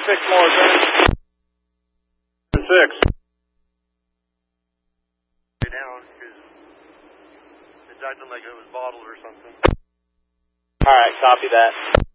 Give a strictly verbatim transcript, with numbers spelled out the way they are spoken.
six more, sir. Six. Down, because it's acting like it was bottled or something. All right, copy that.